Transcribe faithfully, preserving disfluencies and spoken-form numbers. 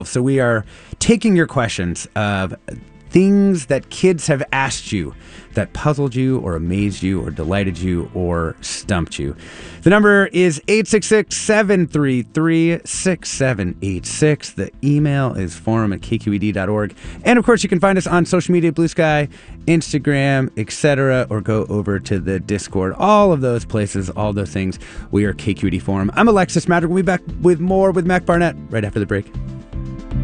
So we are taking your questions of things that kids have asked you that puzzled you or amazed you or delighted you or stumped you. The number is eight six six, seven three three, six seven eight six. The email is forum at k q e d dot org. And of course, you can find us on social media, Blue Sky, Instagram, et cetera, or go over to the Discord. All of those places, all those things. We are K Q E D Forum. I'm Alexis Madrigal. We'll be back with more with Mac Barnett right after the break.